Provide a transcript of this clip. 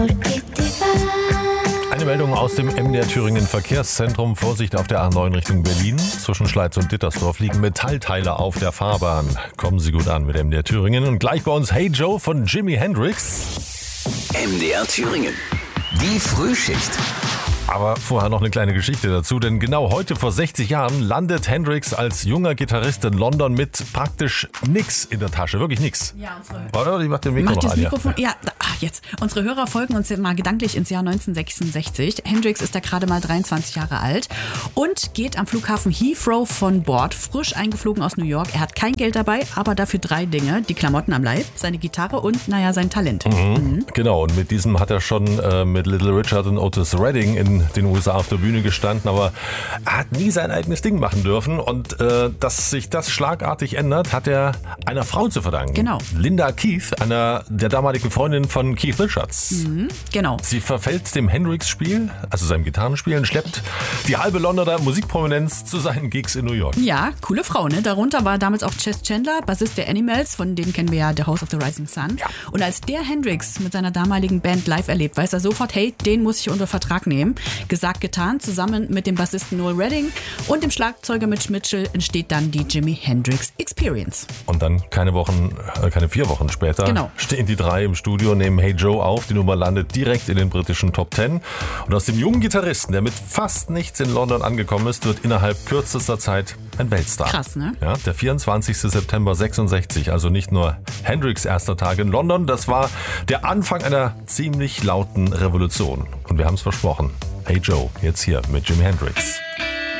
Eine Meldung aus dem MDR Thüringen Verkehrszentrum. Vorsicht auf der A9 Richtung Berlin. Zwischen Schleiz und Dittersdorf liegen Metallteile auf der Fahrbahn. Kommen Sie gut an mit MDR Thüringen. Und gleich bei uns Hey Joe von Jimi Hendrix. MDR Thüringen. Die Frühschicht. Aber vorher noch eine kleine Geschichte dazu, denn genau heute vor 60 Jahren landet Hendrix als junger Gitarrist in London mit praktisch nix in der Tasche, wirklich nix. Ja, Oder? Ich mach den Mikrofon an. Ja, jetzt. Unsere Hörer folgen uns mal gedanklich ins Jahr 1966. Hendrix ist da gerade mal 23 Jahre alt und geht am Flughafen Heathrow von Bord, frisch eingeflogen aus New York. Er hat kein Geld dabei, aber dafür 3 Dinge: die Klamotten am Leib, seine Gitarre und, sein Talent. Genau, und mit diesem hat er schon mit Little Richard und Otis Redding in den USA auf der Bühne gestanden, aber er hat nie sein eigenes Ding machen dürfen und dass sich das schlagartig ändert, hat er einer Frau zu verdanken. Genau. Linda Keith, einer der damaligen Freundin von Keith Richards. Genau. Sie verfällt dem Hendrix-Spiel, also seinem Gitarrenspielen, schleppt die halbe Londoner Musikprominenz zu seinen Gigs in New York. Ja, coole Frau, ne? Darunter war damals auch Chess Chandler, Bassist der Animals, von denen kennen wir ja The House of the Rising Sun. Ja. Und als der Hendrix mit seiner damaligen Band live erlebt, weiß er sofort, hey, den muss ich unter Vertrag nehmen. Gesagt, getan, zusammen mit dem Bassisten Noel Redding und dem Schlagzeuger Mitch Mitchell entsteht dann die Jimi Hendrix Experience. Und dann keine 4 Wochen später stehen die 3 im Studio, nehmen Hey Joe auf. Die Nummer landet direkt in den britischen Top 10. Und aus dem jungen Gitarristen, der mit fast nichts in London angekommen ist, wird innerhalb kürzester Zeit ein Weltstar. Krass, ne? Ja, der 24. September 66, also nicht nur Hendrix' erster Tag in London, das war der Anfang einer ziemlich lauten Revolution. Und wir haben es versprochen. Hey Joe, jetzt hier mit Jimi Hendrix.